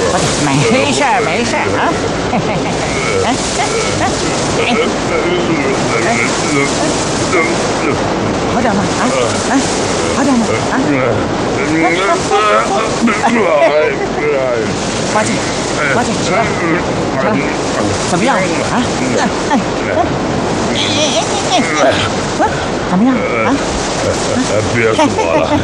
没事儿没事儿啊。好点吗？啊啊，好点吗？啊！花姐，花姐，起来，起来，怎么样？啊？怎么样？啊？ 别说了，